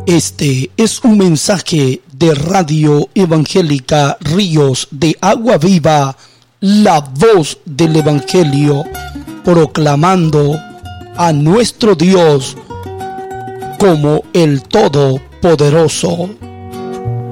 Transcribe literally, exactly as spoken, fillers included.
Este es un mensaje de Radio Evangélica Ríos de Agua Viva, la voz del Evangelio, proclamando a nuestro Dios como el Todopoderoso.